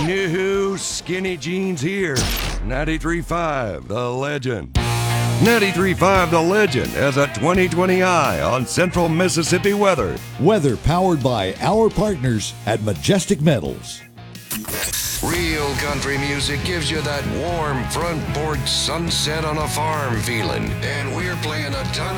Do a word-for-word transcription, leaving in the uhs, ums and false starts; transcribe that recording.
New Skinny Jeans here. ninety-three point five The Legend. ninety-three point five The Legend has a twenty twenty eye on central Mississippi weather. Weather powered by our partners at Majestic Metals. Real country music gives you that warm front porch sunset on a farm feeling. And we're playing a ton